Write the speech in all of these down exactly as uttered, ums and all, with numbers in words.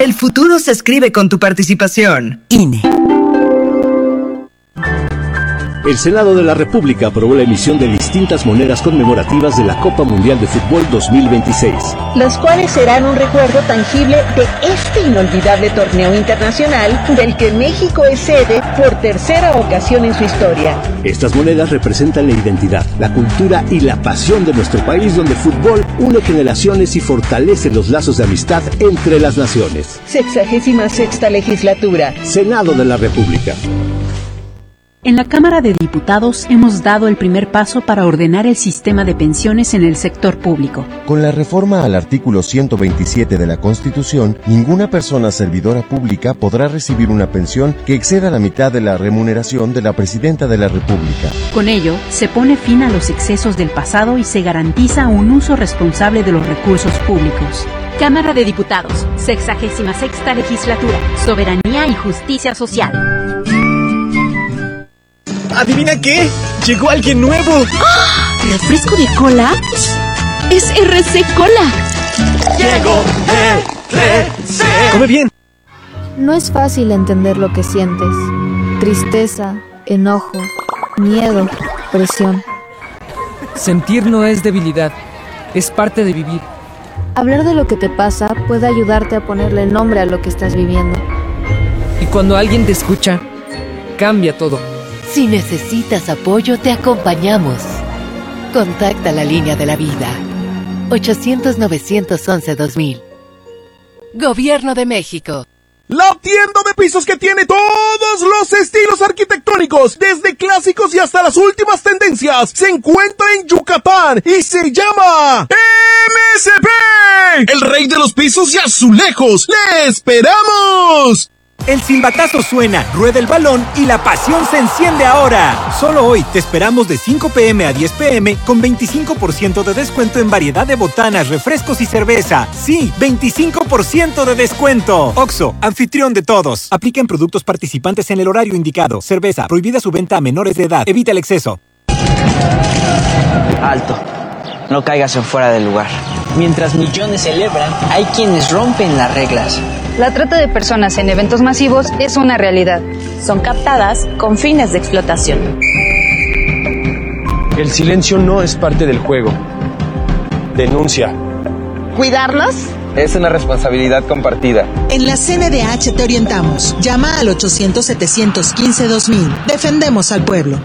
El futuro se escribe con tu participación. I N E. El Senado de la República aprobó la emisión de distintas monedas conmemorativas de la Copa Mundial de Fútbol dos mil veintiséis. Las cuales serán un recuerdo tangible de este inolvidable torneo internacional del que México es sede por tercera ocasión en su historia. Estas monedas representan la identidad, la cultura y la pasión de nuestro país, donde el fútbol une generaciones y fortalece los lazos de amistad entre las naciones. Sexagésima sexta legislatura. Senado de la República. En la Cámara de Diputados hemos dado el primer paso para ordenar el sistema de pensiones en el sector público. Con la reforma al artículo ciento veintisiete de la Constitución, ninguna persona servidora pública podrá recibir una pensión que exceda la mitad de la remuneración de la Presidenta de la República. Con ello, se pone fin a los excesos del pasado y se garantiza un uso responsable de los recursos públicos. Cámara de Diputados, sexagésima sexta legislatura, soberanía y justicia social. ¿Adivina qué? ¡Llegó alguien nuevo! ¡Oh! ¿Refresco de cola? ¡Es R C Cola! ¡Llegó R C! ¡Come bien! No es fácil entender lo que sientes. Tristeza, enojo, miedo, presión. Sentir no es debilidad, es parte de vivir. Hablar de lo que te pasa puede ayudarte a ponerle nombre a lo que estás viviendo. Y cuando alguien te escucha, cambia todo. Si necesitas apoyo, te acompañamos. Contacta la línea de la vida. ochocientos, novecientos once, dos mil. Gobierno de México. La tienda de pisos que tiene todos los estilos arquitectónicos, desde clásicos y hasta las últimas tendencias, se encuentra en Yucatán y se llama M S P, el rey de los pisos y azulejos. ¡Le esperamos! El silbatazo suena, rueda el balón y la pasión se enciende ahora. Solo hoy te esperamos de cinco pe eme a diez pe eme con veinticinco por ciento de descuento en variedad de botanas, refrescos y cerveza. Sí, veinticinco por ciento de descuento. Oxxo, anfitrión de todos. Aplica en productos participantes en el horario indicado. Cerveza, prohibida su venta a menores de edad. Evita el exceso. Alto. No caigas en fuera del lugar. Mientras millones celebran, hay quienes rompen las reglas. La trata de personas en eventos masivos es una realidad. Son captadas con fines de explotación. El silencio no es parte del juego. Denuncia. ¿Cuidarnos? Es una responsabilidad compartida. En la C N D H te orientamos. Llama al ochocientos, setecientos quince, dos mil. Defendemos al pueblo.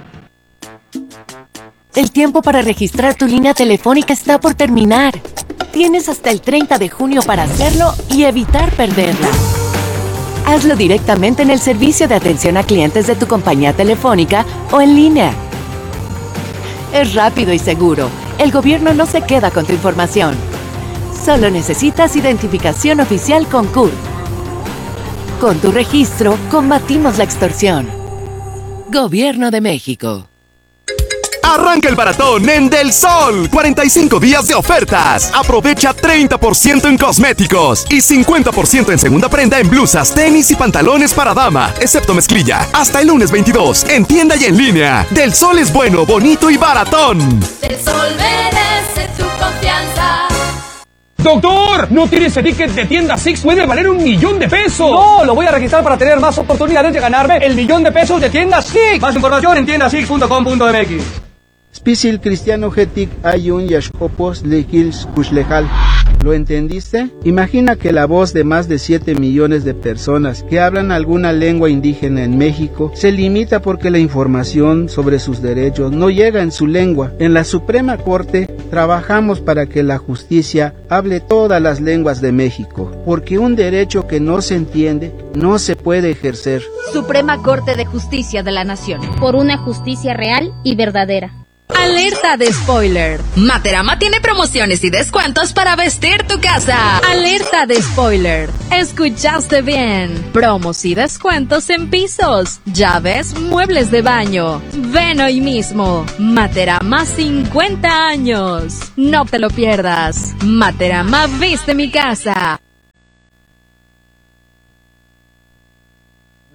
El tiempo para registrar tu línea telefónica está por terminar. Tienes hasta el treinta de junio para hacerlo y evitar perderla. Hazlo directamente en el servicio de atención a clientes de tu compañía telefónica o en línea. Es rápido y seguro. El gobierno no se queda con tu información. Solo necesitas identificación oficial con C U R. Con tu registro, combatimos la extorsión. Gobierno de México. Arranca el maratón en Del Sol. cuarenta y cinco días de ofertas. Aprovecha treinta por ciento en cosméticos y cincuenta por ciento en segunda prenda en blusas, tenis y pantalones para dama, excepto mezclilla. Hasta el lunes veintidós, en tienda y en línea. Del Sol es bueno, bonito y baratón. Del Sol merece tu confianza. ¡Doctor! ¿No tienes ese ticket de tienda Six? ¡Puede valer un millón de pesos! ¡No! Lo voy a registrar para tener más oportunidades de ganarme el millón de pesos de tienda Six. Más información en tienda six punto com punto m x. Spisil cristiano getik ayun yashkopos lehils kushlejal. ¿Lo entendiste? Imagina que la voz de más de siete millones de personas que hablan alguna lengua indígena en México se limita porque la información sobre sus derechos no llega en su lengua. En la Suprema Corte trabajamos para que la justicia hable todas las lenguas de México, porque un derecho que no se entiende no se puede ejercer. Suprema Corte de Justicia de la Nación. Por una justicia real y verdadera. Alerta de spoiler. Materama tiene promociones y descuentos para vestir tu casa. Alerta de spoiler. Escuchaste bien. Promos y descuentos en pisos, llaves, muebles de baño. Ven hoy mismo. Materama cincuenta años. No te lo pierdas. Materama viste mi casa.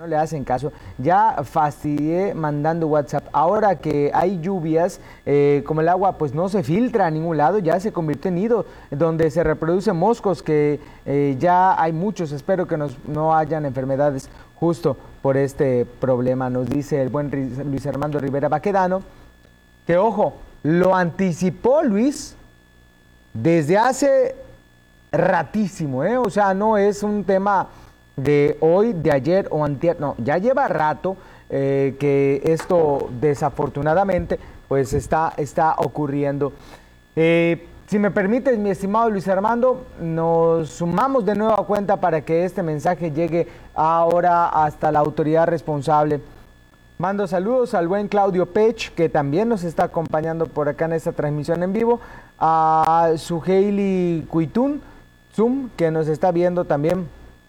No le hacen caso. Ya fastidié mandando WhatsApp. Ahora que hay lluvias, eh, como el agua pues no se filtra a ningún lado, ya se convirtió en nido donde se reproducen moscos, que eh, ya hay muchos. Espero que nos, no hayan enfermedades justo por este problema, nos dice el buen Luis Armando Rivera Baquedano. Que ojo, lo anticipó Luis desde hace ratísimo, ¿eh? O sea, no es un tema de hoy, de ayer o antier, no, ya lleva rato eh, que esto desafortunadamente pues está, está ocurriendo. Eh, si me permites, mi estimado Luis Armando, nos sumamos de nueva cuenta para que este mensaje llegue ahora hasta la autoridad responsable. Mando saludos al buen Claudio Pech, que también nos está acompañando por acá en esta transmisión en vivo, a Suheili Cuitún, Zoom, que nos está viendo también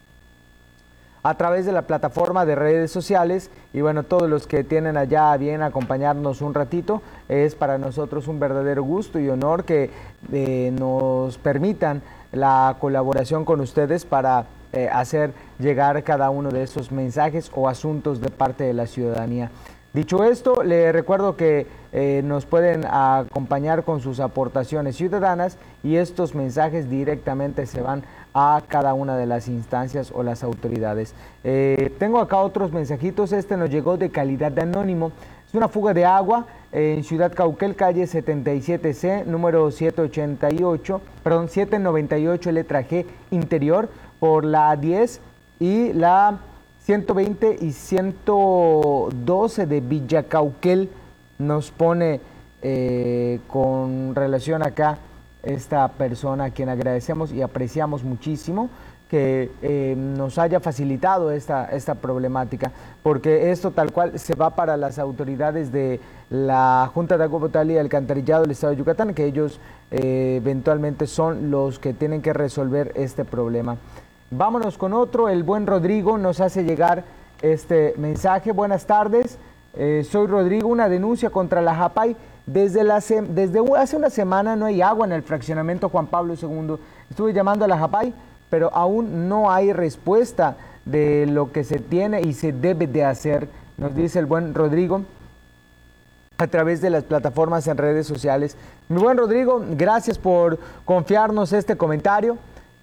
a través de la plataforma de redes sociales, y bueno, todos los que tienen allá a bien acompañarnos un ratito, es para nosotros un verdadero gusto y honor que eh, nos permitan la colaboración con ustedes para eh, hacer llegar cada uno de esos mensajes o asuntos de parte de la ciudadanía. Dicho esto, le recuerdo que eh, nos pueden acompañar con sus aportaciones ciudadanas y estos mensajes directamente se van a cada una de las instancias o las autoridades. Eh, tengo acá otros mensajitos. Este nos llegó de Calidad de Anónimo. Es una fuga de agua en Ciudad Cauquel, calle setenta y siete C, número setecientos ochenta y ocho, perdón, setecientos noventa y ocho, letra G, interior, por la diez y la ciento veinte y ciento doce de Villa Cauquel. Nos pone eh, con relación acá esta persona a quien agradecemos y apreciamos muchísimo que eh, nos haya facilitado esta, esta problemática, porque esto tal cual se va para las autoridades de la Junta de Agua Potable y Alcantarillado del Estado de Yucatán, que ellos eh, eventualmente son los que tienen que resolver este problema. Vámonos con otro. El buen Rodrigo nos hace llegar este mensaje. Buenas tardes, eh, soy Rodrigo, una denuncia contra la Japay. Desde, la se desde hace una semana no hay agua en el fraccionamiento Juan Pablo segundo. Estuve llamando a la Japay, pero aún no hay respuesta de lo que se tiene y se debe de hacer, nos dice el buen Rodrigo a través de las plataformas en redes sociales. Mi buen Rodrigo, gracias por confiarnos este comentario.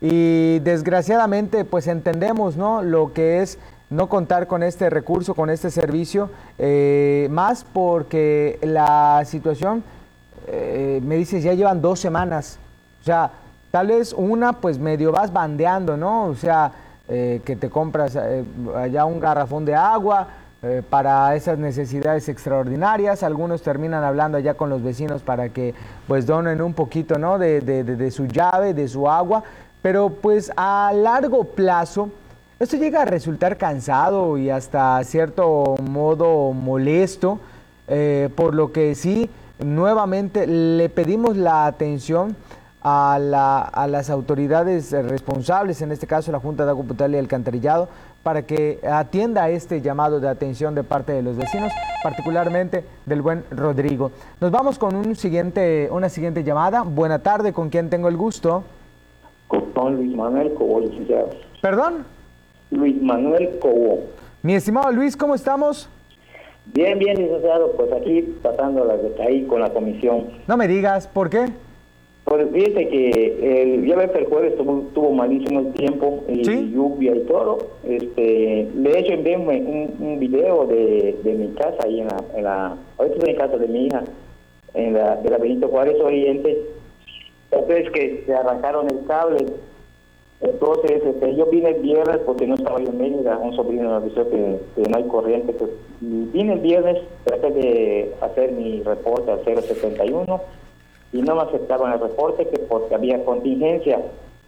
Y desgraciadamente pues entendemos, ¿no?, lo que es no contar con este recurso, con este servicio, eh, más porque la situación, eh, me dices, ya llevan dos semanas, o sea, tal vez una pues medio vas bandeando, ¿no? O sea, eh, que te compras eh, allá un garrafón de agua eh, para esas necesidades extraordinarias. Algunos terminan hablando allá con los vecinos para que pues donen un poquito, ¿no?, de, de, de, de su llave, de su agua. Pero pues a largo plazo esto llega a resultar cansado y hasta cierto modo molesto, eh, por lo que sí, nuevamente le pedimos la atención a, la, a las autoridades responsables, en este caso la Junta de Agua Potable y Alcantarillado, para que atienda este llamado de atención de parte de los vecinos, particularmente del buen Rodrigo. Nos vamos con un siguiente, una siguiente llamada. Buena tarde, ¿con quién tengo el gusto? Con Luis Manuel Cobo, licenciado. ¿Perdón? Luis Manuel Cobo. Mi estimado Luis, ¿cómo estamos? Bien, bien, licenciado, pues aquí pasando las de ahí con la comisión. No me digas, ¿por qué? Pues fíjate que el, ya ves que el jueves tuvo, tuvo malísimo el tiempo y ¿sí?, lluvia y todo. Este, de hecho envié un, un video de, de mi casa ahí en la, en la, ahorita estoy en casa de mi hija, en la, de la Benito Juárez Oriente. Entonces que se arrancaron el cable. Entonces este, yo vine el viernes porque no estaba yo en Mérida, un sobrino me avisó que, que no hay corriente. Pues, vine el viernes, traté de hacer mi reporte al cero setenta y uno y no me aceptaban el reporte que porque había contingencia.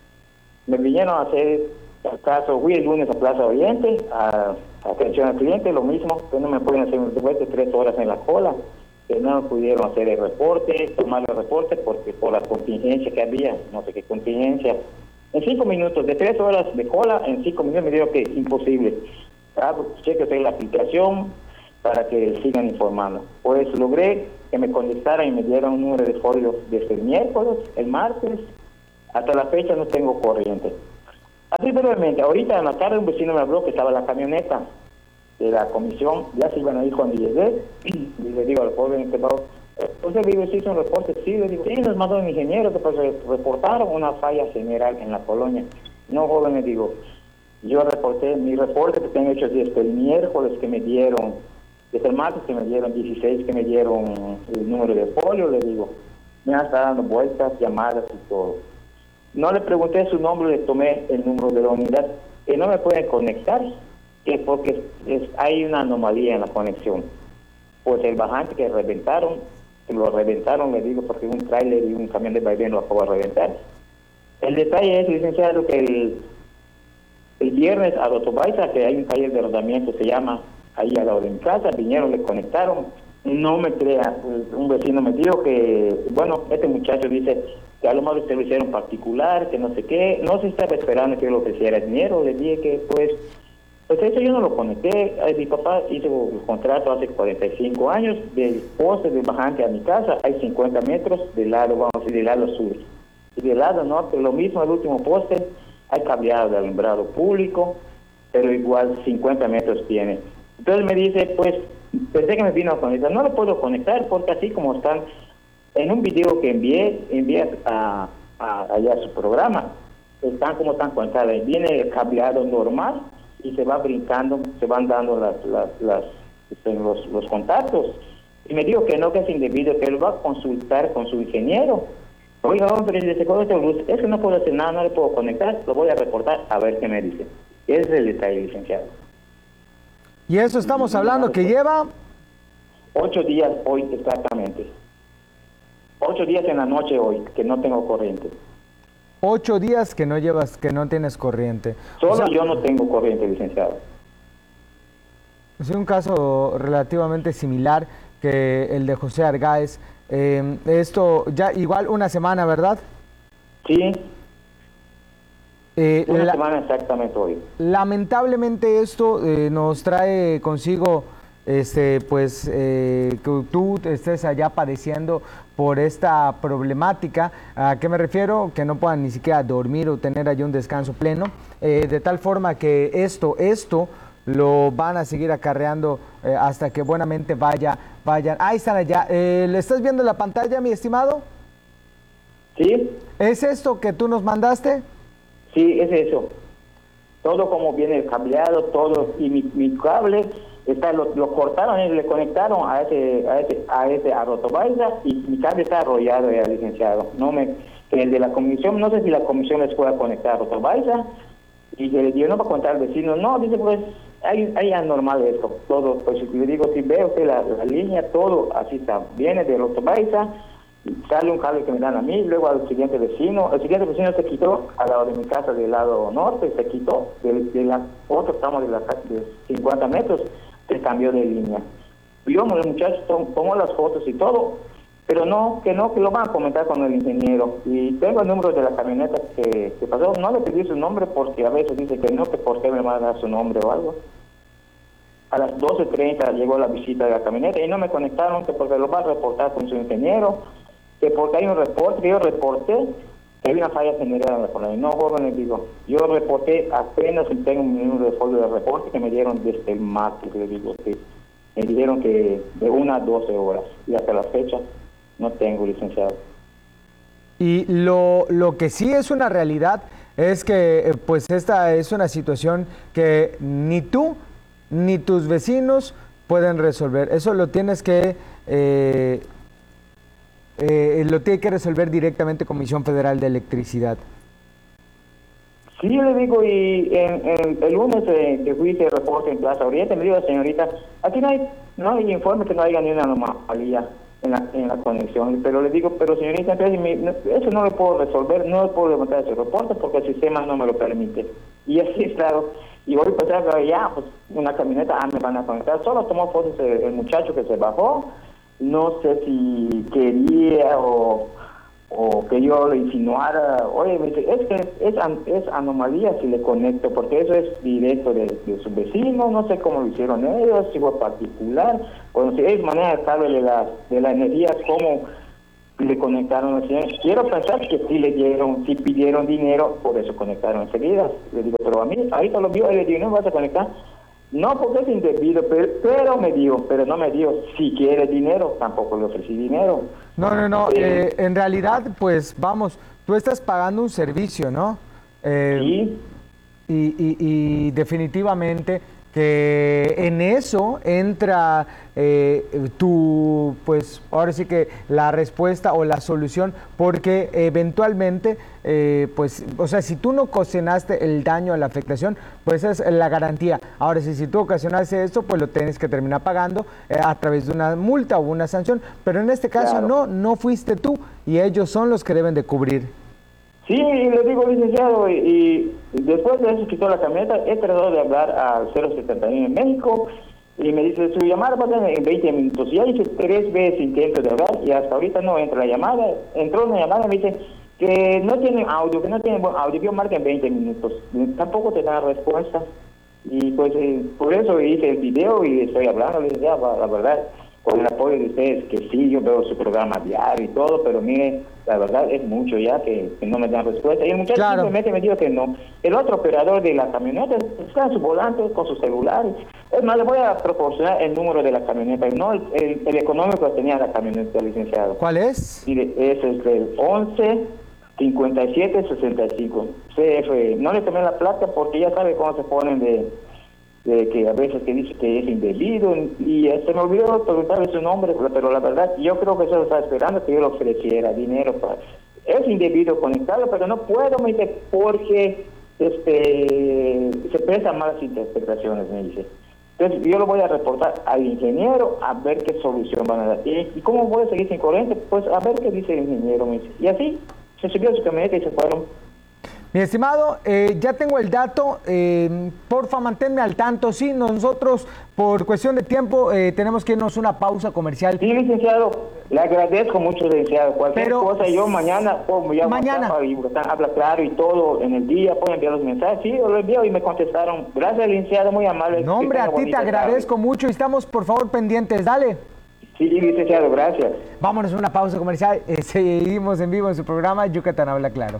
Me vinieron a hacer el caso, fui el lunes a Plaza Oriente, a, a atención al cliente, lo mismo, que no me pueden hacer un reporte tres horas en la cola, que no pudieron hacer el reporte, tomar el reporte porque por la contingencia que había, no sé qué contingencia. En cinco minutos, de tres horas de cola, en cinco minutos me dijo que es imposible. Ah, cheque la aplicación para que sigan informando. Pues logré que me contestaran y me dieran un número de folio desde el miércoles, el martes, hasta la fecha no tengo corriente. Así brevemente, ahorita en la tarde un vecino me habló que estaba en la camioneta de la comisión, ya se iban a ir cuando llegué, y le digo al joven que va, ¿usted vive, sí, hizo un reporte? Sí, le digo, sí, nos mandó un ingeniero que pues reportaron una falla general en la colonia. No, joven, le digo, yo reporté, mi reporte que tengo hecho desde el miércoles que me dieron, desde el martes que me dieron dieciséis, que me dieron el número de folio, le digo, me han estado dando vueltas, llamadas y todo. No le pregunté su nombre, le tomé el número de la unidad, que no me pueden conectar, que porque es, hay una anomalía en la conexión. Pues el bajante que reventaron, que lo reventaron, le digo, porque un tráiler y un camión de vaivén lo acabó de reventar. El detalle es, licenciado, que el, el viernes a Rotobaiza, que hay un taller de rodamiento, se llama, ahí al lado de mi casa, vinieron, le conectaron. No me crea, un vecino me dijo que, bueno, este muchacho dice que a lo mejor usted lo hicieron particular, que no sé qué, no se estaba esperando que yo le ofreciera dinero, le dije que pues, pues eso yo no lo conecté. Mi papá hizo el contrato hace cuarenta y cinco años, del poste de bajante a mi casa hay cincuenta metros del lado, vamos a decir, del lado sur, y del lado norte, lo mismo el último poste, hay cableado de alumbrado público, pero igual cincuenta metros tiene. Entonces me dice, pues, pensé que me vino a conectar, no lo puedo conectar porque así como están, en un video que envié, envié a, a, allá a su programa, están como están conectados, viene el cableado normal y se va brincando, se van dando las, las, las, los, los contactos. Y me dijo que no, que es indebido, que él va a consultar con su ingeniero. Oiga, hombre, dice, es que no puedo hacer nada, no le puedo conectar, lo voy a reportar a ver qué me dice. Ese es el detalle, licenciado. Y eso estamos hablando que lleva... Ocho días hoy exactamente. Ocho días en la noche hoy, que no tengo corriente. Ocho días que no llevas, que no tienes corriente. Solo o sea, yo no tengo corriente, licenciado. Es un caso relativamente similar que el de José Argáez. Eh, esto ya igual una semana, ¿verdad? Sí. Eh, una la, semana exactamente hoy. Lamentablemente esto eh, nos trae consigo este pues eh, que tú estés allá padeciendo por esta problemática. ¿A qué me refiero? Que no puedan ni siquiera dormir o tener allí un descanso pleno, eh, de tal forma que esto esto lo van a seguir acarreando eh, hasta que buenamente vaya vayan. Ahí están allá. Eh, ¿Le estás viendo la pantalla, mi estimado? Sí. ¿Es esto que tú nos mandaste? Sí, es eso. Todo como viene el cableado, todo, y mi, mi cable está, lo, lo cortaron y le conectaron a ese, a ese, a ese a Rotobaiza, y mi cable está arrollado ya, licenciado. No me, el de la comisión, no sé si la comisión les pueda conectar a Rotobaiza, y le digo, no va a contar al vecino, no, dice pues, hay, hay anormal esto, todo, pues le digo, si veo usted la, la línea, todo así está, viene de Rotobaiza, sale un cable que me dan a mí, luego al siguiente vecino, el siguiente vecino se quitó al lado de mi casa del lado norte, se quitó de, de la otro tramo de la de cincuenta metros, se cambió de línea. Yo, el muchacho tomó las fotos y todo, pero no, que no, que lo van a comentar con el ingeniero. Y tengo el número de la camioneta que, que pasó, no le pedí su nombre porque a veces dice que no, que por qué me van a dar su nombre o algo. A las doce treinta llegó la visita de la camioneta y no me conectaron, que porque lo va a reportar con su ingeniero, que porque hay un reporte, que yo reporté, que hay una falla general en la colonia. No, jóvenes, digo, yo reporté, apenas tengo un número de folio de reporte que me dieron desde el martes, le digo, que me dijeron que de una a doce horas, y hasta la fecha no tengo, licenciado. Y lo, lo que sí es una realidad es que, eh, pues esta es una situación que ni tú ni tus vecinos pueden resolver. Eso lo tienes que... Eh, Eh, lo tiene que resolver directamente Comisión Federal de Electricidad. Sí, yo le digo, y en, en, el lunes eh, que fui ese reporte en Plaza Oriente, me dijo la señorita, aquí no hay, no hay informe que no haya ni una anomalía en la, en la conexión, pero le digo, pero señorita, entonces, mi, eso no lo puedo resolver, no puedo levantar ese reporte porque el sistema no me lo permite. Y así es claro, y voy a pasar ya, pues una camioneta, ah, me van a conectar, solo tomó fotos el, el muchacho que se bajó. No sé si quería o, o que yo le insinuara, oye, me dice, es que es, es anomalía si le conecto, porque eso es directo de, de su vecino, no sé cómo lo hicieron ellos, si fue particular, o no sé, es manera de saber de la, de la energía, cómo le conectaron. Quiero pensar que sí le dieron, sí pidieron dinero, por eso conectaron enseguida. Le digo, pero a mí, ahorita lo vio, y le digo, no vas a conectar. No, porque es indebido, pero, pero me dio, pero no me dio. Si quiere dinero, tampoco le ofrecí dinero. No, no, no. Eh, Eh, en realidad, pues vamos, tú estás pagando un servicio, ¿no? Eh, sí. Y, y, y definitivamente que en eso entra eh, tu, pues ahora sí que la respuesta o la solución, porque eventualmente, eh, pues, o sea, si tú no ocasionaste el daño o la afectación, pues es la garantía. Ahora, si, si tú ocasionaste esto, pues lo tienes que terminar pagando eh, a través de una multa o una sanción, pero en este caso Claro. no, no fuiste tú y ellos son los que deben de cubrir. Sí, y le digo, licenciado, y, y después de eso quitó la camioneta, he tratado de hablar al cero setenta y uno en México, y me dice, su llamada va a tener en veinte minutos. Ya hice tres veces intento de hablar, y hasta ahorita no entra la llamada. Entró una llamada y me dice que no tienen audio, que no tienen buen audio, que yo marque en veinte minutos. Tampoco te da respuesta. Y pues eh, por eso hice el video y estoy hablando, licenciado, la verdad, con el apoyo de ustedes, que sí, yo veo su programa diario y todo, pero mire, la verdad es mucho ya que, que no me dan respuesta. Y el muchacho Claro. simplemente me dijo que no. El otro operador de la camioneta está en su volante con sus celulares. Es más, le voy a proporcionar el número de la camioneta, no el, el, el económico que tenía la camioneta, licenciado. ¿Cuál es? Mire, ese es el once cincuenta y siete sesenta y cinco. C F. No le tomé la placa porque ya sabe cómo se ponen de... de que a veces que dice que es indebido, y eh, se me olvidó preguntarle su nombre, pero, pero la verdad yo creo que eso está esperando que yo le ofreciera dinero para... Es indebido conectarlo, pero no puedo, me dice, porque este se prestan malas interpretaciones, me dice. Entonces yo lo voy a reportar al ingeniero a ver qué solución van a dar. ¿Y, y cómo voy a seguir sin corriente? Pues a ver qué dice el ingeniero, me dice. Y así se subió a su camioneta y se fueron. Mi estimado, eh, ya tengo el dato, eh, porfa manténme al tanto. Sí, nosotros por cuestión de tiempo eh, tenemos que irnos a una pausa comercial. Sí, licenciado, le agradezco mucho, licenciado. Cualquier Pero, cosa, yo mañana, pues, me llamo mañana. WhatsApp y Yucatán habla claro y todo en el día, pueden enviar los mensajes. Sí, yo lo envío y me contestaron. Gracias, licenciado, muy amable. No, hombre, a ti te agradezco mucho y estamos por favor pendientes, dale. Sí, licenciado, gracias. Vámonos a una pausa comercial, eh, seguimos en vivo en su programa Yucatán Habla Claro.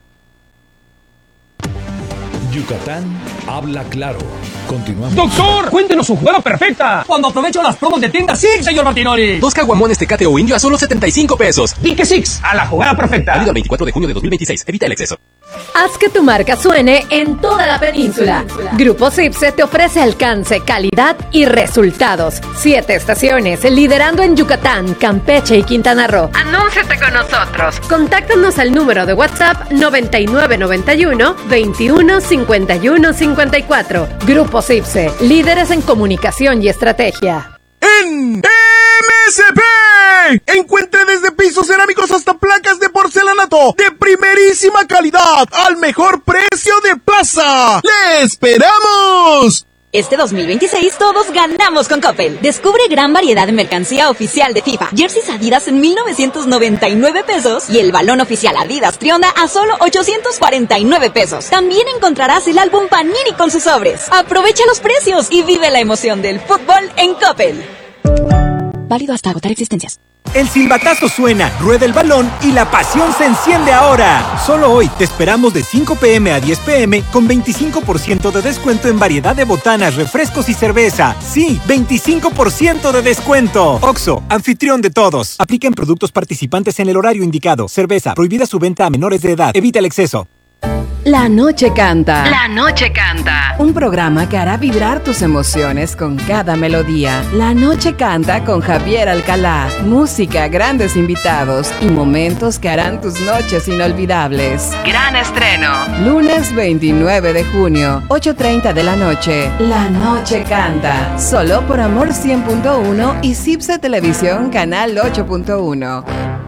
Yucatán Habla Claro. Continuamos. ¡Doctor! ¡Cuéntenos su jugada perfecta! Cuando aprovecho las promos de tienda Six, señor Martinoli. Dos caguamones Tecate o Indio a solo setenta y cinco pesos. Pique Six, a la jugada perfecta. Válido el veinticuatro de junio de dos mil veintiséis. Evita el exceso. Haz que tu marca suene en toda la península. Grupo Cipse te ofrece alcance, calidad y resultados. Siete estaciones, liderando en Yucatán, Campeche y Quintana Roo. Anúnciate con nosotros. Contáctanos al número de WhatsApp noventa y nueve noventa y uno veintiuno cincuenta y uno cincuenta y cuatro. Grupo Cipse, líderes en comunicación y estrategia. En M S P encuentre desde pisos cerámicos hasta placas de porcelanato de primerísima calidad al mejor precio de plaza. ¡Le esperamos! Este dos mil veintiséis todos ganamos con Coppel. Descubre gran variedad de mercancía oficial de FIFA. Jerseys Adidas en mil novecientos noventa y nueve pesos y el balón oficial Adidas Trionda a solo ochocientos cuarenta y nueve pesos. También encontrarás el álbum Panini con sus sobres. Aprovecha los precios y vive la emoción del fútbol en Coppel. Válido hasta agotar existencias. El silbatazo suena, rueda el balón y la pasión se enciende ahora. Solo hoy te esperamos de cinco pe eme a diez pe eme con veinticinco por ciento de descuento en variedad de botanas, refrescos y cerveza. Sí, veinticinco por ciento de descuento. Oxxo, anfitrión de todos. Aplica en productos participantes en el horario indicado. Cerveza, prohibida su venta a menores de edad. Evita el exceso. La Noche Canta. La Noche Canta. Un programa que hará vibrar tus emociones con cada melodía. La Noche Canta con Javier Alcalá. Música, grandes invitados y momentos que harán tus noches inolvidables. Gran estreno. Lunes veintinueve de junio, ocho treinta de la noche. La Noche Canta. Solo por Amor cien punto uno y Cipse Televisión Canal ocho punto uno.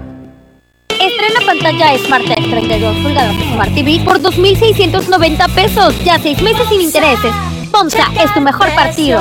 Estrena pantalla Smart Tech treinta y dos pulgadas Smart T V por dos mil seiscientos noventa pesos. Ya seis meses sin intereses. Ponza es tu mejor partido.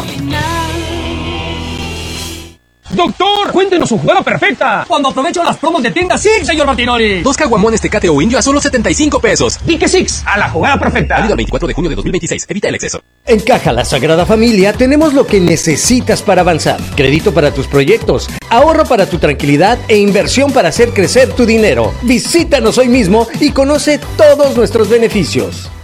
¡Doctor! ¡Cuéntenos su jugada perfecta! Cuando aprovecho las promos de tienda Six, señor Martinoli. Dos caguamones Tecate o Indio a solo setenta y cinco pesos. Pique Six, a la jugada perfecta. Válido el veinticuatro de junio de dos mil veintiséis. Evita el exceso. En Caja La Sagrada Familia tenemos lo que necesitas para avanzar. Crédito para tus proyectos, ahorro para tu tranquilidad e inversión para hacer crecer tu dinero. Visítanos hoy mismo y conoce todos nuestros beneficios.